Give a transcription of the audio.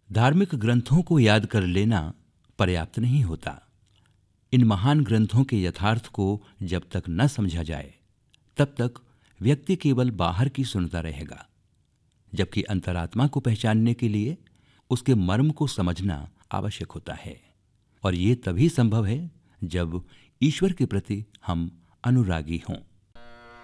धार्मिक ग्रंथों को याद कर लेना पर्याप्त नहीं होता। इन महान ग्रंथों के यथार्थ को जब तक न समझा जाए तब तक व्यक्ति केवल बाहर की सुनता रहेगा, जबकि अंतरात्मा को पहचानने के लिए उसके मर्म को समझना आवश्यक होता है। और ये तभी संभव है जब ईश्वर के प्रति हम अनुरागी हों।